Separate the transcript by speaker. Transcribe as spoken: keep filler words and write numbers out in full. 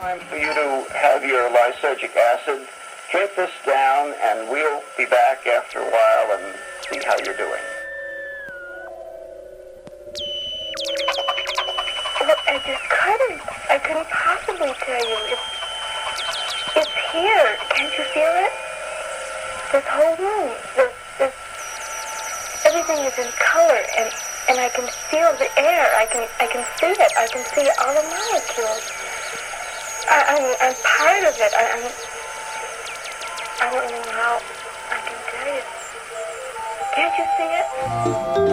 Speaker 1: Time for you to have your lysergic acid. Drink this down, and we'll be back after a while and see how you're doing.
Speaker 2: Look, I just couldn't. I couldn't possibly tell you. It's, it's here. Can't you feel it? This whole room. This, this, everything is in color, and, and I can feel the air. I can, I can see it. I can see all the molecules. I, I'm, I'm part of it. I, I'm, I don't know how I can tell you. Can't you see it?